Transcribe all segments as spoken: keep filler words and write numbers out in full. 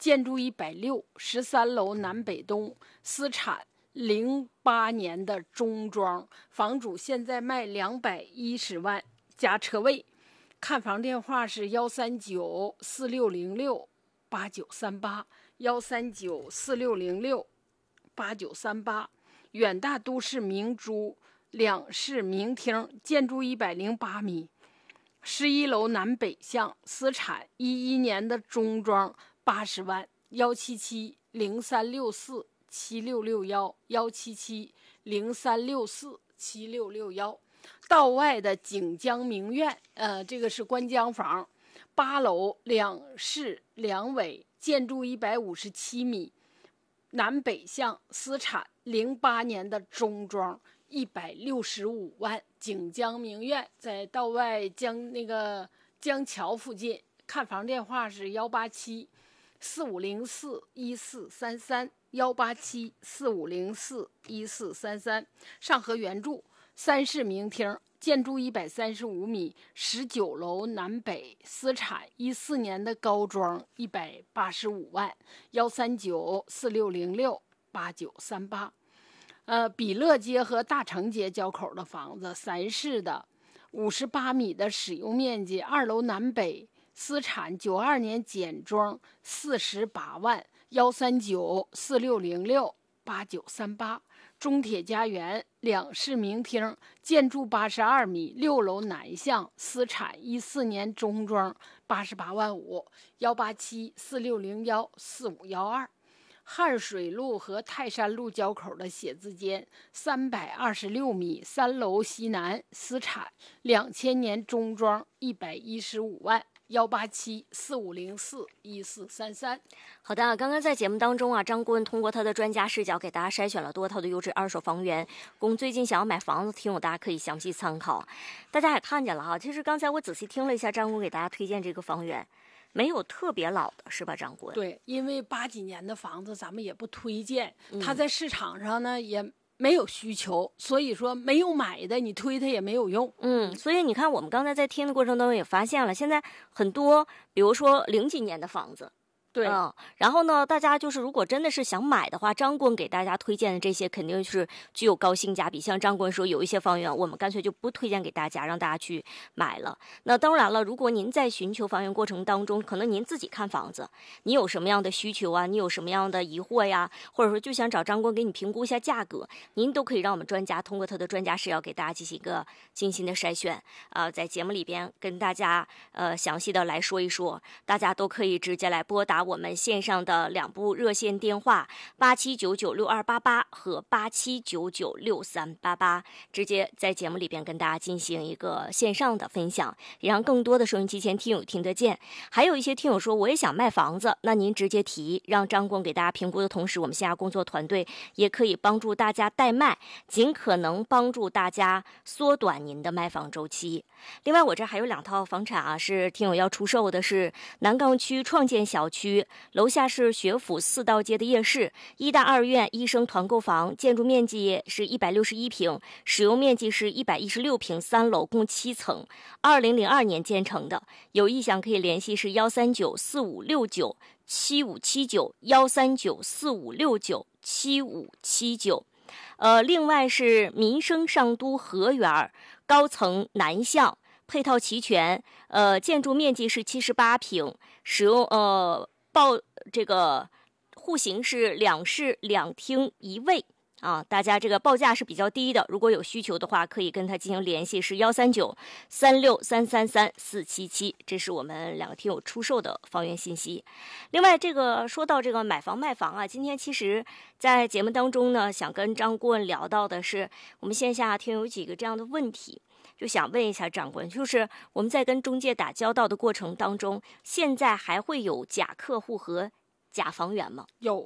建筑一百六十三楼南北东，私产零八年的中装，房主现在卖两百一十万加车位。看房电话是幺三九四六零六八九三八，幺三九四六零六八九三八。远大都市明珠两室明厅，建筑一百零八米，十一楼南北向，私产一一年的中装，八十万，幺七七零三六四七六六幺，幺七七零三六四七六六幺。道外的锦江名苑，呃，这个是观江房，八楼两室两卫，建筑一百五十七米，南北向，私产零八年的中装，一百六十五万。锦江名苑在道外江那个江桥附近，看房电话是幺八七四五零四一四三三，幺八七四五零四一四三三。上河原著三室明厅，建筑一百三十五米，十九楼南北，私产一四年的高装，一百八十五万，幺三九四六零六八九三八。呃，比乐街和大成街交口的房子，三室的，五十八米的使用面积，二楼南北，私产九二年简装，四十八万，幺三九四六零六八九三八。中铁家园两室明厅，建筑八十二米，六楼南向，私产一四年中装，八十八万五，幺八七四六零幺四五幺二。汉水路和泰山路交口的写字间，三百二十六米，三楼西南，私产两千年中装，一百一十五万。幺八七四五零四一四三三。 好的，刚刚在节目当中啊，张顾问通过他的专家视角给大家筛选了多套的优质二手房源，供最近想要买房子的听友大家可以详细参考。大家也看见了哈，其实刚才我仔细听了一下张顾问给大家推荐这个房源，没有特别老的是吧，张顾问？ 对，因为八几年的房子咱们也不推荐， 嗯、 它在市场上呢也没有需求，所以说没有买的你推它也没有用。 嗯，所以你看我们刚才在听的过程当中也发现了，现在很多比如说零几年的房子， 对， 嗯，然后呢，大家就是如果真的是想买的话，张顾问给大家推荐的这些肯定是具有高性价比。像张顾问说，有一些房源我们干脆就不推荐给大家，让大家去买了。那当然了，如果您在寻求房源过程当中，可能您自己看房子，你有什么样的需求啊，你有什么样的疑惑呀，或者说就想找张顾问给你评估一下价格，您都可以让我们专家通过他的专家视角给大家进行一个精心的筛选啊、呃，在节目里边跟大家呃详细的来说一说，大家都可以直接来拨打我们线上的两部热线电话八七九九六二八八和八七九九六三八八，直接在节目里边跟大家进行一个线上的分享，也让更多的收音机前听友听得见。还有一些听友说我也想卖房子，那您直接提，让张顾问给大家评估的同时，我们线下工作团队也可以帮助大家代卖，尽可能帮助大家缩短您的卖房周期。另外我这还有两套房产啊，是听友要出售的，是南岗区创建小区，楼下是学府四道街的夜市，一大二院一生团购房，建筑面积是一百六十一平，使用面积是一百一十六平，三楼共七层，二零零二年建成的。有意向可以联系是幺三九四五六九七五七九，幺三九四五六九七五七九。呃，另外是民生上都河园高层南向，配套齐全，呃，建筑面积是七十八平，使用呃报这个户型是两室两厅一卫啊，大家这个报价是比较低的，如果有需求的话，可以跟他进行联系，是幺三九三六三三三四七七，这是我们两个听友出售的房源信息。另外，这个说到这个买房卖房啊，今天其实在节目当中呢，想跟张顾问聊到的是，我们线下听友几个这样的问题。就想问一下张顾问，就是我们在跟中介打交道的过程当中，现在还会有假客户和假房源吗？ 有，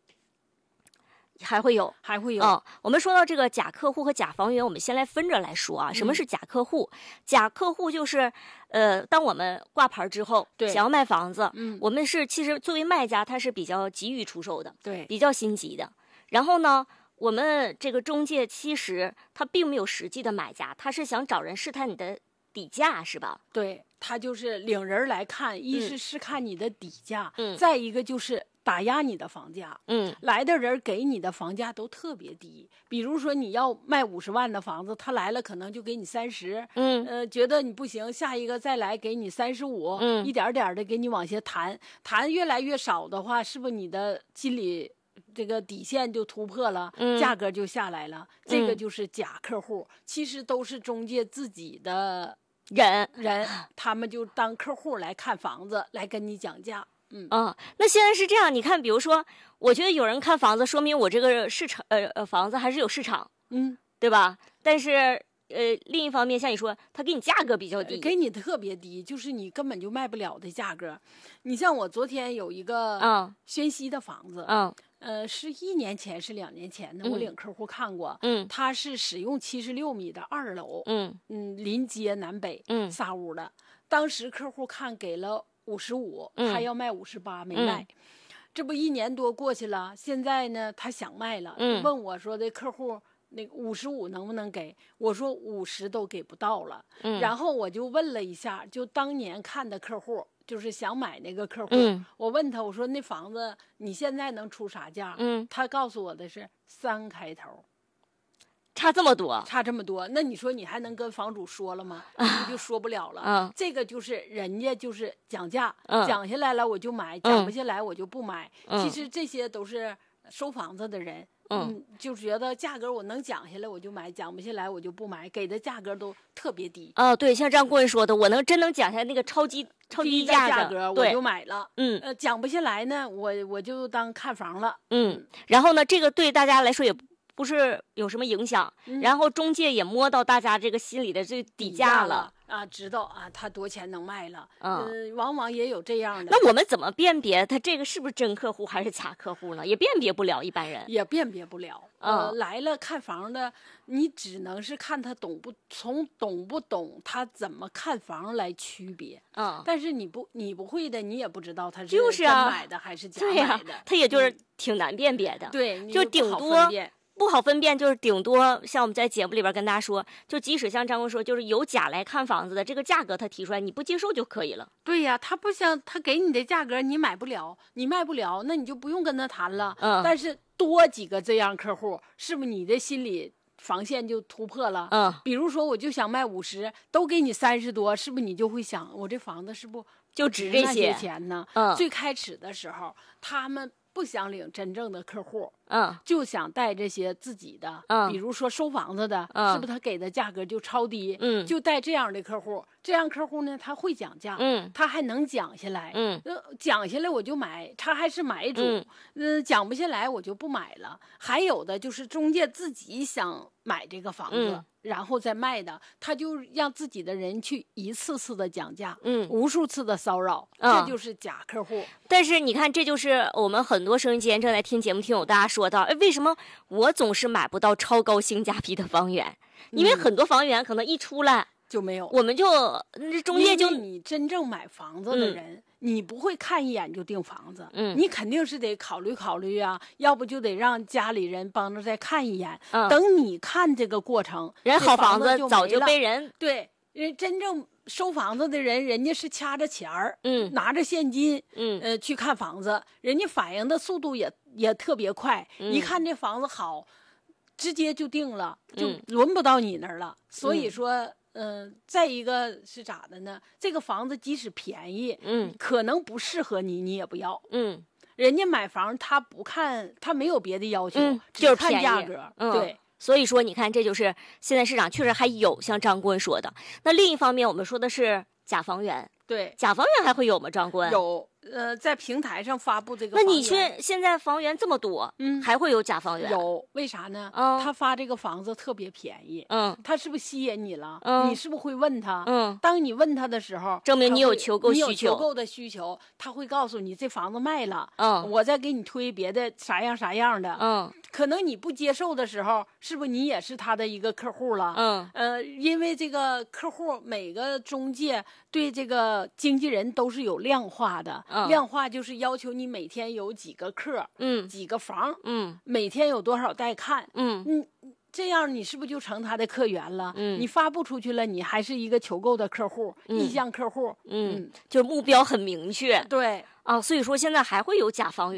还会有， 还会有。 嗯，我们说到这个假客户和假房源，我们先来分着来说啊。什么是假客户？嗯、假客户就是，呃，当我们挂牌之后， 对， 想要卖房子， 嗯， 我们是其实作为卖家，他是比较急于出售的， 对， 比较心急的。然后呢，我们这个中介其实他并没有实际的买家，他是想找人试探你的底价是吧？ 对，他就是领人来看，一是是看你的底价， 嗯， 再一个就是打压你的房价。 嗯， 来的人给你的房价都特别低，比如说你要卖五十万的房子，他来了可能就给你三十， 嗯， 呃，觉得你不行，下一个再来给你三十五， 嗯， 一点点的给你往下谈，谈越来越少的话，是不是你的心里这个底线就突破了， 嗯， 价格就下来了？这个就是假客户，其实都是中介自己的人人，他们就当客户来看房子，来跟你讲价。嗯啊，那现在是这样，你看，比如说，我觉得有人看房子，说明我这个市场，呃呃，房子还是有市场， 嗯， 对吧？但是，呃，另一方面，像你说，他给你价格比较低， 给你特别低，就是你根本就卖不了的价格。你像我昨天有一个嗯宣西的房子， 嗯呃，是一年前是两年前的， 嗯我领客户看过， 嗯， 他是使用七十六米的二楼， 嗯嗯，临街南北， 嗯， 仨屋的，当时客户看给了五十五， 嗯他要卖五十八没卖。 嗯这不一年多过去了，现在呢，他想卖了， 嗯问我说的客户那个五十五能不能给？我说五十都给不到了。 嗯， 然后我就问了一下，就当年看的客户，就是想买那个客户， 嗯我问他，我说那房子你现在能出啥价？ 嗯， 他告诉我的是三开头。 差这么多， 差这么多，那你说你还能跟房主说了吗？你就说不了了。 嗯， 这个就是人家就是讲价， 嗯， 讲下来了我就买，讲不下来我就不买。 嗯， 其实这些都是收房子的人， 嗯， 嗯，就觉得价格我能讲下来我就买，讲不下来我就不买，给的价格都特别低。 哦，对，像张顾问说的，我能真能讲下那个超级超低价价格我就买了。 嗯， 呃，讲不下来呢，我我就当看房了。 嗯，然后呢，这个对大家来说也不是有什么影响， 嗯、 然后中介也摸到大家这个心里的这底价了啊，知道啊，他多钱能卖了。 嗯、 呃，往往也有这样的。 那我们怎么辨别他这个是不是真客户还是假客户呢？也辨别不了，一般人也辨别不了。 嗯、 呃，来了看房的，你只能是看他懂不从懂不懂他怎么看房来区别。 嗯， 但是你不你不会的，你也不知道他是就是啊买的还是假买的。 对呀、啊， 他也就是挺难辨别的。 嗯、对， 就顶多。不好分辨，就是顶多像我们在节目里边跟大家说，就即使像张工说，就是有假来看房子的，这个价格他提出来，你不接受就可以了。 对呀，他不想他给你的价格你买不了，你卖不了，那你就不用跟他谈了。 嗯， 但是多几个这样客户，是不是你的心里防线就突破了？ 嗯， 比如说我就想卖五十，都给你三十多，是不是你就会想，我这房子是不就值这些钱呢？ 嗯， 最开始的时候，他们不想领真正的客户。 嗯， 就想带这些自己的， 嗯， 比如说收房子的， 嗯， 是不是他给的价格就超低？ 嗯， 就带这样的客户，这样客户呢，他会讲价， 嗯， 他还能讲下来， 嗯， 呃，讲下来我就买，他还是买主， 嗯， 呃，讲不下来我就不买了。还有的就是中介自己想买这个房子。 嗯， 然后再卖的，他就让自己的人去一次次的讲价， 嗯， 无数次的骚扰， 嗯， 这就是假客户。 但是你看，这就是我们很多收音机前正在听节目听友大家说到，哎，为什么我总是买不到超高性价比的房源？因为很多房源可能一出来、 嗯、就没有， 我们就那中介就你真正买房子的人。嗯，你不会看一眼就订房子， 嗯， 你肯定是得考虑考虑啊，要不就得让家里人帮着再看一眼。 嗯， 等你看这个过程， 人好房子早就被人对人真正收房子的人，人家是掐着钱儿， 嗯， 拿着现金， 嗯， 呃，去看房子，人家反应的速度也也特别快， 嗯， 一看这房子好，直接就定了，就轮不到你那儿了。 嗯， 所以说。嗯、呃，再一个是咋的呢？这个房子即使便宜， 嗯， 可能不适合你，你也不要。 嗯， 人家买房他不看，他没有别的要求， 嗯， 只看价格。 嗯， 对。 所以说，你看，这就是现在市场确实还有像张顾问说的。那另一方面，我们说的是假房源。 对， 假房源还会有吗？张顾问有。呃，在平台上发布这个房源， 那你去现在房源这么多， 嗯， 还会有假房源？ 有，为啥呢？ 嗯， 他发这个房子特别便宜， 嗯， 他是不是吸引你了？ 嗯， 你是不是会问他？ 嗯， 当你问他的时候， 证明你有求购需求， 你有求购的需求，他会告诉你这房子卖了， 嗯， 我再给你推别的啥样啥样的， 嗯， 可能你不接受的时候，是不是你也是他的一个客户了？ 嗯， 呃，因为这个客户每个中介对这个经纪人都是有量化的， 嗯， 量化就是要求你每天有几个客， 嗯， 几个房， 嗯， 每天有多少带看， 嗯， 你这样你是不是就成他的客源了？ 嗯， 你发布出去了，你还是一个求购的客户， 嗯、 意向客户。 嗯，嗯就是目标很明确。 对啊，所以说现在还会有甲方